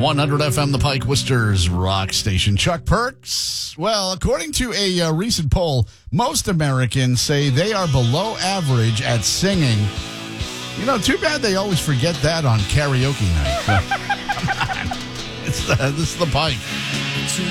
100 FM, the Pike Worcester's rock station. Chuck Perks. Well, according to a recent poll, most Americans say they are below average at singing. You know, too bad they always forget that on karaoke night. This is the Pike.